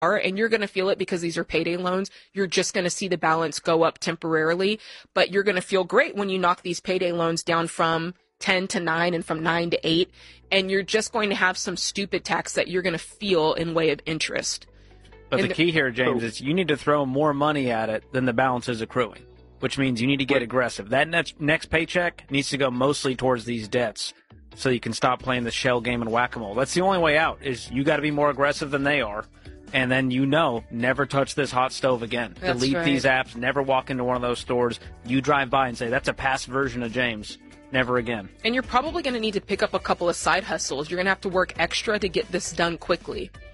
and you're going to feel it because these are payday loans. You're just going to see the balance go up temporarily, but you're going to feel great when you knock these payday loans down from 10 to 9 and from 9 to 8, and you're just going to have some stupid tax that you're going to feel in way of interest. But the key here, James, is you need to throw more money at it than the balance is accruing, which means you need to get aggressive. That next paycheck needs to go mostly towards these debts so you can stop playing the shell game and whack-a-mole. That's the only way out, is you got to be more aggressive than they are. And then never touch this hot stove again. That's Delete right. these apps, never walk into one of those stores. You drive by and say, that's a past version of James. Never again. And you're probably going to need to pick up a couple of side hustles. You're going to have to work extra to get this done quickly.